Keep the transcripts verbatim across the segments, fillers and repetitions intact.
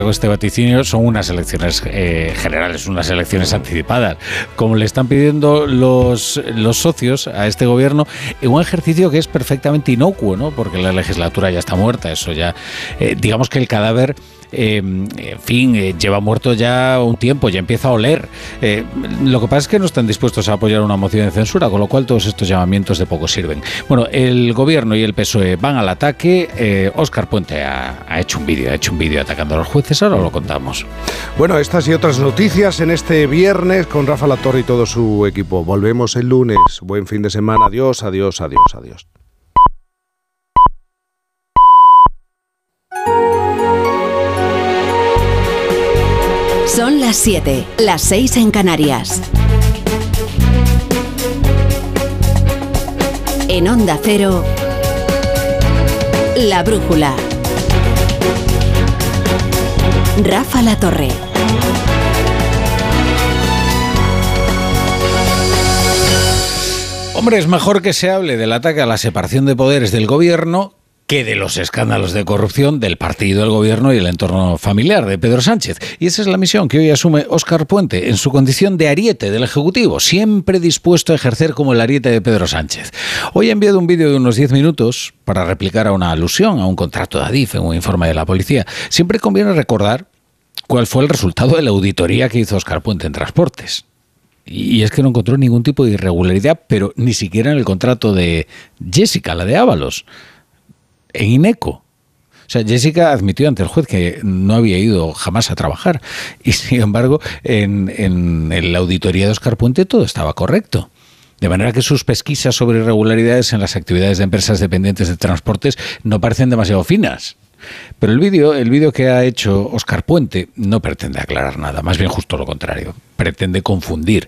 este vaticinio son unas elecciones eh, generales, unas elecciones anticipadas, como le están pidiendo los, los socios a este gobierno, en un ejercicio que es perfectamente inocuo, ¿no? Porque la legislatura ya está muerta, eso ya, eh, digamos que el cadáver, eh, en fin, eh, lleva muerto ya un tiempo, ya empieza a oler. Eh, lo que pasa es que no están dispuestos a apoyar una moción de censura, con lo cual todos estos llamamientos de poco sirven. Bueno, el gobierno y el P S O E van al ataque. eh, Óscar Puente ha, ha hecho un vídeo, ha hecho un vídeo atacando a los jueces, ahora lo contamos. Bueno, estas y otras noticias en este viernes con Rafa Latorre y todo su equipo. Volvemos el lunes. Buen fin de semana. Adiós, adiós, adiós, adiós. Son las siete, las seis en Canarias. En Onda Cero, La Brújula. Rafa Latorre. Hombre, es mejor que se hable del ataque a la separación de poderes del gobierno que de los escándalos de corrupción del partido, el gobierno y el entorno familiar de Pedro Sánchez. Y esa es la misión que hoy asume Óscar Puente en su condición de ariete del Ejecutivo, siempre dispuesto a ejercer como el ariete de Pedro Sánchez. Hoy ha enviado un vídeo de unos diez minutos para replicar a una alusión a un contrato de Adif en un informe de la policía. Siempre conviene recordar cuál fue el resultado de la auditoría que hizo Óscar Puente en Transportes. Y es que no encontró ningún tipo de irregularidad, pero ni siquiera en el contrato de Jessica, la de Ábalos, en INECO. O sea, Jessica admitió ante el juez que no había ido jamás a trabajar. Y sin embargo, en, en, en la auditoría de Óscar Puente todo estaba correcto. De manera que sus pesquisas sobre irregularidades en las actividades de empresas dependientes de transportes no parecen demasiado finas. Pero el vídeo, el vídeo que ha hecho Óscar Puente no pretende aclarar nada, más bien justo lo contrario. Pretende confundir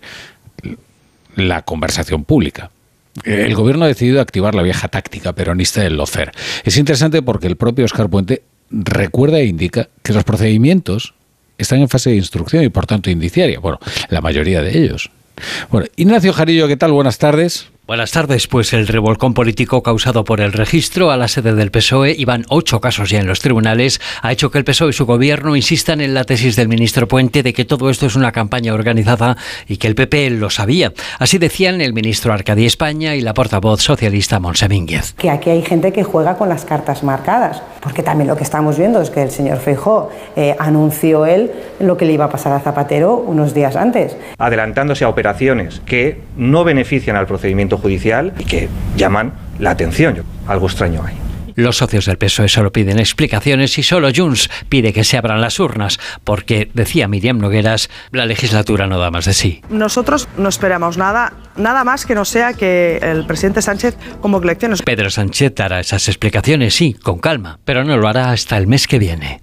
la conversación pública. El gobierno ha decidido activar la vieja táctica peronista del lawfare. Es interesante porque el propio Óscar Puente recuerda e indica que los procedimientos están en fase de instrucción y por tanto indiciaria. Bueno, la mayoría de ellos. Bueno, Ignacio Jarillo, ¿qué tal? Buenas tardes. Buenas tardes. Pues el revolcón político causado por el registro a la sede del P S O E, y van ocho casos ya en los tribunales, ha hecho que el P S O E y su gobierno insistan en la tesis del ministro Puente de que todo esto es una campaña organizada y que el P P lo sabía. Así decían el ministro Arcadi España y la portavoz socialista Montse Mínguez. Que aquí hay gente que juega con las cartas marcadas, porque también lo que estamos viendo es que el señor Feijóo eh, anunció él lo que le iba a pasar a Zapatero unos días antes. Adelantándose a operaciones que no benefician al procedimiento judicial y que llaman la atención. Algo extraño hay. Los socios del P S O E solo piden explicaciones y solo Junts pide que se abran las urnas, porque, decía Míriam Nogueras, la legislatura no da más de sí. Nosotros no esperamos nada, nada más que no sea que el presidente Sánchez convoque elecciones. Pedro Sánchez dará esas explicaciones, sí, con calma, pero no lo hará hasta el mes que viene.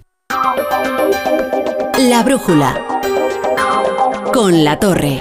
La Brújula. Con Latorre.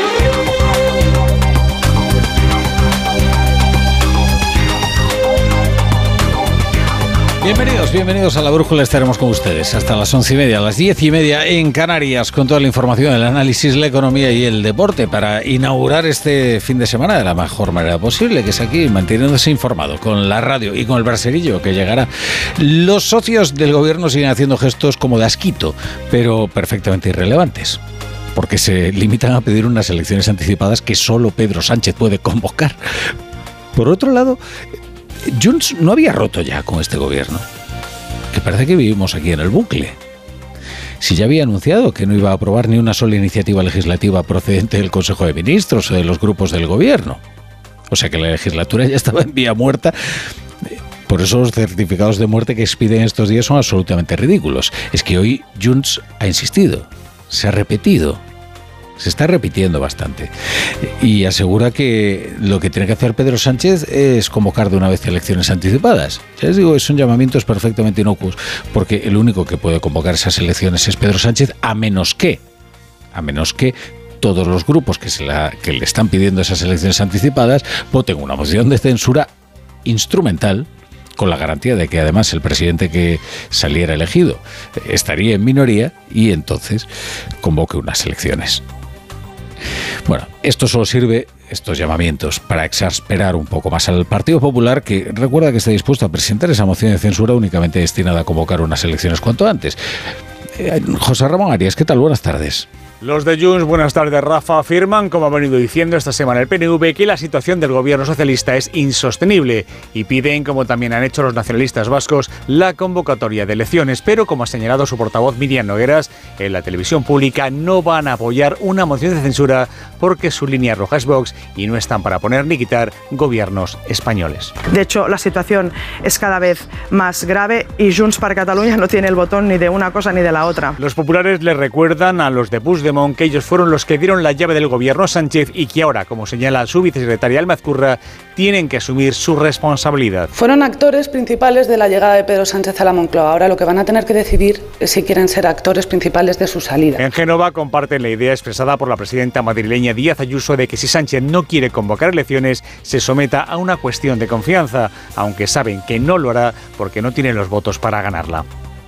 Bienvenidos, bienvenidos a La Brújula. Estaremos con ustedes hasta las once y media, a las diez y media en Canarias, con toda la información, el análisis, la economía y el deporte para inaugurar este fin de semana de la mejor manera posible, que es aquí, manteniéndose informado con la radio y con el braserillo que llegará. Los socios del gobierno siguen haciendo gestos como de asquito, pero perfectamente irrelevantes, porque se limitan a pedir unas elecciones anticipadas que solo Pedro Sánchez puede convocar. Por otro lado, Junts no había roto ya con este gobierno, que parece que vivimos aquí en el bucle. Si ya había anunciado que no iba a aprobar ni una sola iniciativa legislativa procedente del Consejo de Ministros o de los grupos del gobierno. O sea que la legislatura ya estaba en vía muerta. Por eso los certificados de muerte que expiden estos días son absolutamente ridículos. Es que hoy Junts ha insistido, se ha repetido. Se está repitiendo bastante y asegura que lo que tiene que hacer Pedro Sánchez es convocar de una vez elecciones anticipadas. Ya les digo, son llamamientos perfectamente inocuos, porque el único que puede convocar esas elecciones es Pedro Sánchez, a menos que, a menos que todos los grupos que, se la, que le están pidiendo esas elecciones anticipadas voten una moción de censura instrumental, con la garantía de que además el presidente que saliera elegido estaría en minoría y entonces convoque unas elecciones. Bueno, esto solo sirve, estos llamamientos, para exasperar un poco más al Partido Popular, que recuerda que está dispuesto a presentar esa moción de censura únicamente destinada a convocar unas elecciones cuanto antes. Eh, José Ramón Arias, ¿qué tal? Buenas tardes. Los de Junts, buenas tardes, Rafa, afirman, como ha venido diciendo esta semana el P N V, que la situación del gobierno socialista es insostenible y piden, como también han hecho los nacionalistas vascos, la convocatoria de elecciones. Pero, como ha señalado su portavoz Miriam Nogueras, en la televisión pública no van a apoyar una moción de censura porque su línea roja es Vox y no están para poner ni quitar gobiernos españoles. De hecho, la situación es cada vez más grave y Junts per Catalunya no tiene el botón ni de una cosa ni de la otra. Los populares le recuerdan a los de Puigdemont que ellos fueron los que dieron la llave del gobierno a Sánchez y que ahora, como señala su vicesecretaria Alma Ezcurra, tienen que asumir su responsabilidad. Fueron actores principales de la llegada de Pedro Sánchez a la Moncloa. Ahora lo que van a tener que decidir es si quieren ser actores principales de su salida. En Génova comparten la idea expresada por la presidenta madrileña Díaz Ayuso de que si Sánchez no quiere convocar elecciones, se someta a una cuestión de confianza, aunque saben que no lo hará porque no tiene los votos para ganarla.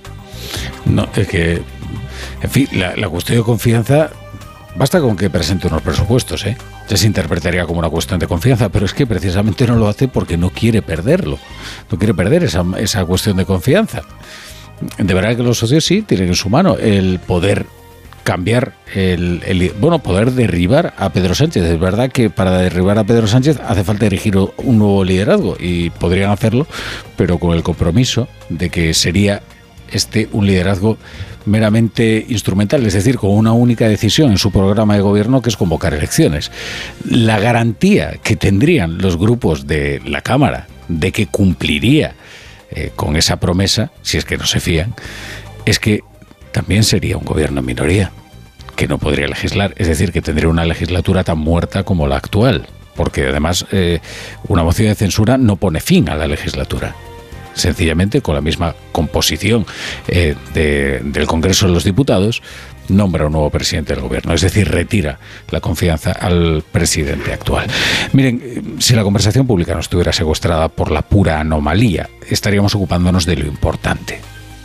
No, es que... En fin, la, la cuestión de confianza, basta con que presente unos presupuestos, ¿eh? Ya se interpretaría como una cuestión de confianza, pero es que precisamente no lo hace porque no quiere perderlo, no quiere perder esa, esa cuestión de confianza. De verdad que los socios sí tienen en su mano el poder cambiar, el, el bueno, poder derribar a Pedro Sánchez. Es verdad que para derribar a Pedro Sánchez hace falta erigir un nuevo liderazgo y podrían hacerlo, pero con el compromiso de que sería este un liderazgo meramente instrumental, es decir, con una única decisión en su programa de gobierno, que es convocar elecciones. La garantía que tendrían los grupos de la Cámara de que cumpliría eh, con esa promesa, si es que no se fían, es que también sería un gobierno en minoría, que no podría legislar, es decir, que tendría una legislatura tan muerta como la actual, porque además eh, una moción de censura no pone fin a la legislatura. Sencillamente, con la misma composición eh, de, del Congreso de los Diputados, nombra un nuevo presidente del gobierno, es decir, retira la confianza al presidente actual. Miren, si la conversación pública no estuviera secuestrada por la pura anomalía, estaríamos ocupándonos de lo importante.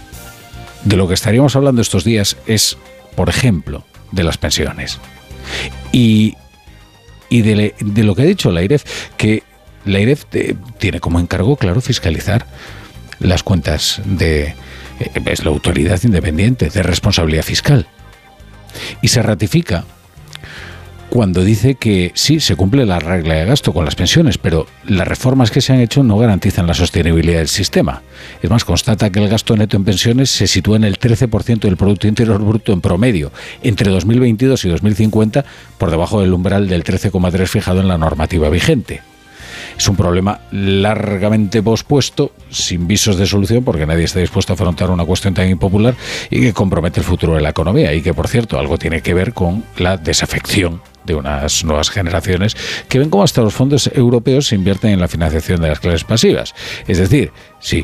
De lo que estaríamos hablando estos días es, por ejemplo, de las pensiones. Y, y de, de lo que ha dicho la AIREF, que la AIREF eh, tiene como encargo, claro, fiscalizar las cuentas de... Eh, es la autoridad independiente de responsabilidad fiscal. Y se ratifica cuando dice que sí, se cumple la regla de gasto con las pensiones, pero las reformas que se han hecho no garantizan la sostenibilidad del sistema. Es más, constata que el gasto neto en pensiones se sitúa en el trece por ciento del Producto Interior Bruto en promedio, entre dos mil veintidós y dos mil cincuenta, por debajo del umbral del trece coma tres fijado en la normativa vigente. Es un problema largamente pospuesto, sin visos de solución, porque nadie está dispuesto a afrontar una cuestión tan impopular y que compromete el futuro de la economía y que, por cierto, algo tiene que ver con la desafección de unas nuevas generaciones que ven cómo hasta los fondos europeos se invierten en la financiación de las clases pasivas. Es decir, sí,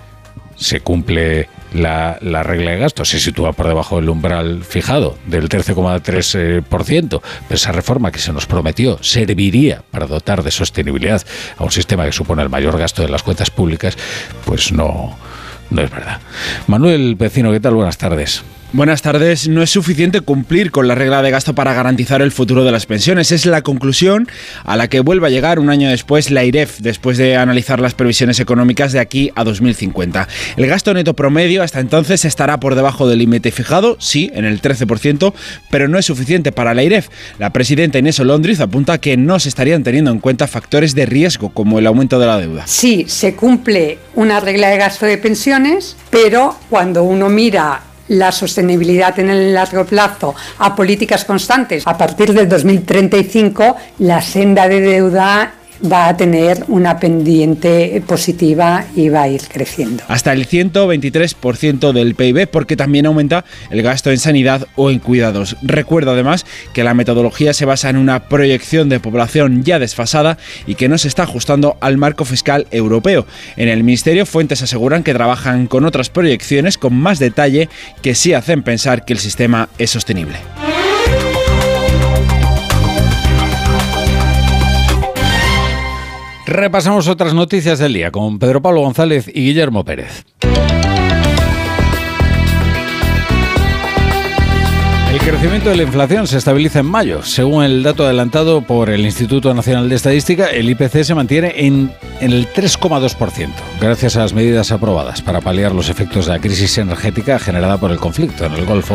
se cumple la, la regla de gasto, se sitúa por debajo del umbral fijado del trece coma tres por ciento, pero esa reforma que se nos prometió serviría para dotar de sostenibilidad a un sistema que supone el mayor gasto de las cuentas públicas, pues no, no es verdad. Manuel Pecino, ¿qué tal? Buenas tardes. Buenas tardes. No es suficiente cumplir con la regla de gasto para garantizar el futuro de las pensiones. Es la conclusión a la que vuelve a llegar un año después la AIREF, después de analizar las previsiones económicas de aquí a dos mil cincuenta. El gasto neto promedio hasta entonces estará por debajo del límite fijado, sí, en el trece por ciento, pero no es suficiente para la AIREF. La presidenta Inés Olóndriz apunta que no se estarían teniendo en cuenta factores de riesgo como el aumento de la deuda. Sí, se cumple una regla de gasto de pensiones, pero cuando uno mira la sostenibilidad en el largo plazo a políticas constantes, a partir del dos mil treinta y cinco la senda de deuda va a tener una pendiente positiva y va a ir creciendo. Hasta el ciento veintitrés por ciento del P I B, porque también aumenta el gasto en sanidad o en cuidados. Recuerdo además que la metodología se basa en una proyección de población ya desfasada y que no se está ajustando al marco fiscal europeo. En el Ministerio, fuentes aseguran que trabajan con otras proyecciones con más detalle que sí hacen pensar que el sistema es sostenible. Repasamos otras noticias del día con Pedro Pablo González y Guillermo Pérez. El El crecimiento de la inflación se estabiliza en mayo. Según el dato adelantado por el Instituto Nacional de Estadística, el I P C se mantiene en, en el tres coma dos por ciento, gracias a las medidas aprobadas para paliar los efectos de la crisis energética generada por el conflicto en el Golfo.